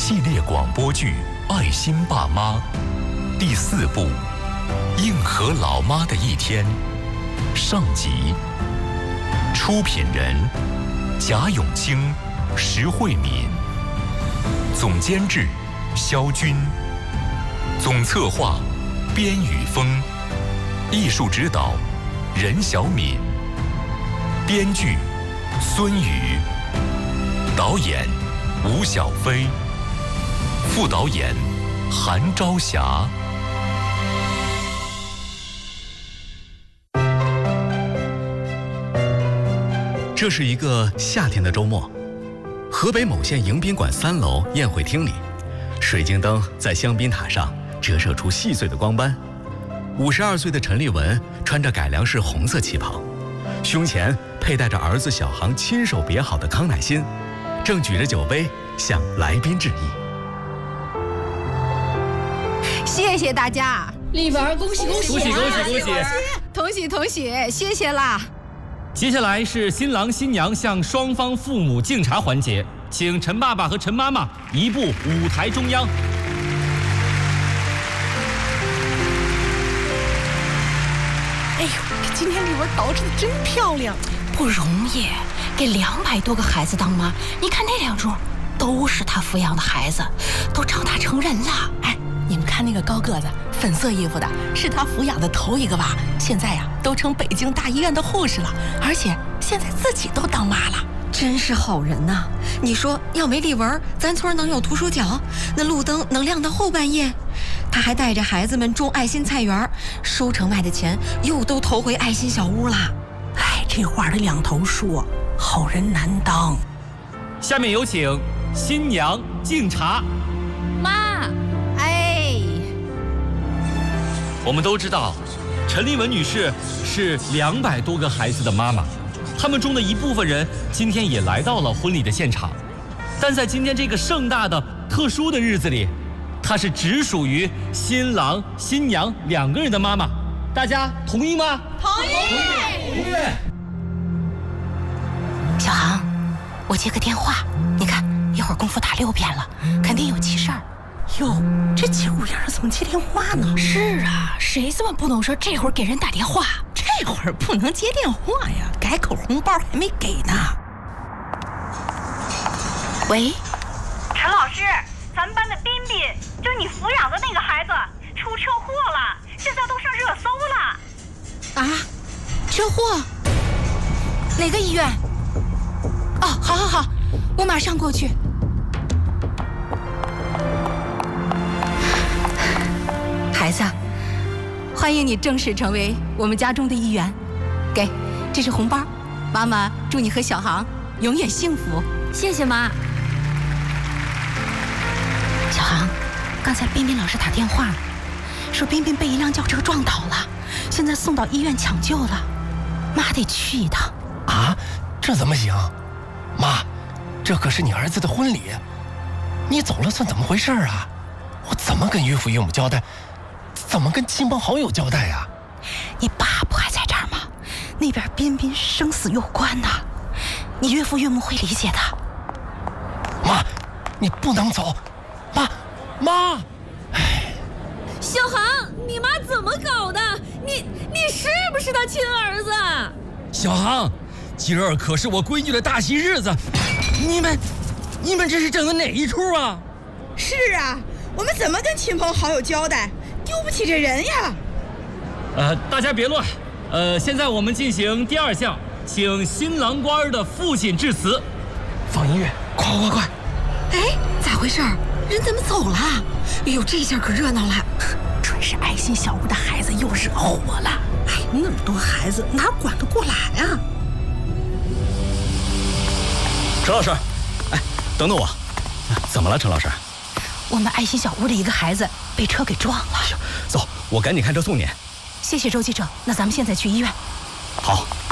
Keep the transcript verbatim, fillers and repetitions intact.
系列广播剧《爱心爸妈》第四部《应和老妈的一天》上集。出品人贾永清、石慧敏，总监制肖军，总策划边宇峰，艺术指导任小敏，编剧孙宇，导演吴小飞，副导演韩朝霞。 这是一个夏天的周末，河北某县迎宾馆三楼宴会厅里，水晶灯在香槟塔上折射出细碎的光斑。五十二岁的陈丽文穿着改良式红色旗袍，胸前佩戴着儿子小航亲手别好的康乃馨，正举着酒杯向来宾致意。 谢谢大家， 丽文，恭喜恭喜恭喜恭喜恭喜！ 同喜同喜，谢谢啦。 接下来是新郎新娘向双方父母敬茶环节，请陈爸爸和陈妈妈移步舞台中央。 哎呦，今天丽文捯饬的真漂亮， 不容易，给两百多个孩子当妈，你看那两桌，都是她抚养的孩子，都长大成人了。 哎，你们看那个高个子，粉色衣服的，是她抚养的头一个娃，现在呀、啊、都成北京大医院的护士了，而且现在自己都当妈了， 真是好人呐、啊！你说要没丽文，咱村能有图书角？那路灯能亮到后半夜？他还带着孩子们种爱心菜园，收成卖的钱又都投回爱心小屋了。 哎，这话的两头说，好人难当。 下面有请新娘敬茶。 妈，哎， 我们都知道，陈丽文女士是两百多个孩子的妈妈，他们中的一部分人今天也来到了婚礼的现场，但在今天这个盛大的、特殊的日子里，她是只属于新郎、新娘两个人的妈妈。大家同意吗？ 同意。 同意。 小航，我接个电话，你看一会儿功夫打六遍了，肯定有急事儿。 哟，这节骨眼儿怎么接电话呢？ 是啊，谁这么不懂事，这会儿给人打电话？ 这会儿不能接电话呀，改口红包还没给呢。 喂， 陈老师，咱们班的彬彬，就你抚养的那个孩子出车祸了，现在都上热搜了。 啊，车祸？哪个医院？哦，好好好，我马上过去。 孩子，欢迎你正式成为我们家中的一员。给，这是红包，妈妈祝你和小航永远幸福。 谢谢妈。小航，刚才彬彬老师打电话了，说彬彬被一辆轿车撞倒了，现在送到医院抢救了，妈得去一趟。 啊，这怎么行？妈，这可是你儿子的婚礼，你走了算怎么回事啊？我怎么跟岳父岳母交代？怎么跟亲朋好友交代呀？ 你爸不还在这儿吗？那边彬彬生死攸关呢，你岳父岳母会理解的。 妈，你不能走，妈，妈！ 哎， 小航，你妈怎么搞的？你你是不是他亲儿子？ 小航，今儿可是我闺女的大喜日子，你们你们这是整的哪一出啊？ 是啊，我们怎么跟亲朋好友交代？丢不起这人呀！ 呃，大家别乱，呃，现在我们进行第二项，请新郎官的父亲致辞。 放音乐，快快快！ 哎，咋回事？人怎么走了？哎呦，这下可热闹了！ 准是爱心小屋的孩子又惹火了。哎，那么多孩子哪管得过来啊？ 陈老师，哎，等等我。怎么了，陈老师？ 我们爱心小屋的一个孩子被车给撞了。 走，我赶紧开车送你。 谢谢周记者，那咱们现在去医院。 好。